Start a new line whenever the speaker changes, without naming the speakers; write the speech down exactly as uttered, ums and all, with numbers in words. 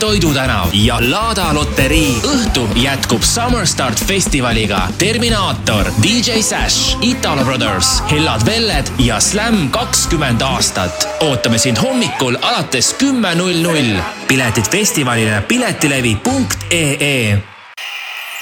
Toidu tänav ja Lada loterii. Õhtu jätkub Summer Start festivaliga Terminaator, D J Sash, Italo Brothers, Hellad Velled ja Slam kakskümmend aastat. Ootame sind hommikul alates kümme null null. Piletid festivalile piletilevi punkt ee.